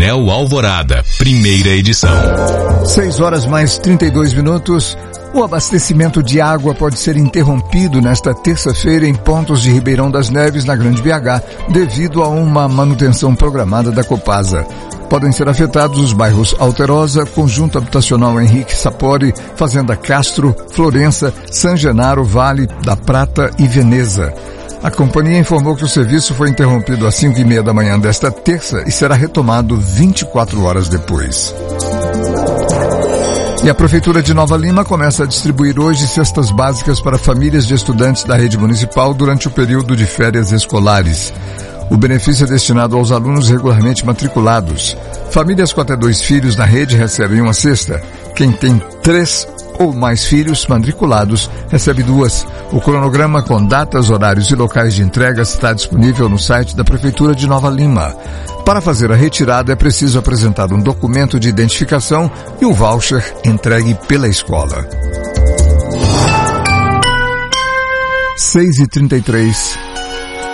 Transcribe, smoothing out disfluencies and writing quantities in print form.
Anel Alvorada, primeira edição. 6:32. O abastecimento de água pode ser interrompido nesta terça-feira em pontos de Ribeirão das Neves, na Grande BH, devido a uma manutenção programada da Copasa. Podem ser afetados os bairros Alterosa, Conjunto Habitacional Henrique Sapori, Fazenda Castro, Florença, San Genaro, Vale da Prata e Veneza. A companhia informou que o serviço foi interrompido às 5:30 da manhã desta terça e será retomado 24 horas depois. E a Prefeitura de Nova Lima começa a distribuir hoje cestas básicas para famílias de estudantes da rede municipal durante o período de férias escolares. O benefício é destinado aos alunos regularmente matriculados. Famílias com até 2 filhos na rede recebem uma cesta. Quem tem 3 ou mais filhos matriculados recebe 2. O cronograma com datas, horários e locais de entrega está disponível no site da Prefeitura de Nova Lima. Para fazer a retirada é preciso apresentar um documento de identificação e um voucher entregue pela escola. 6:33.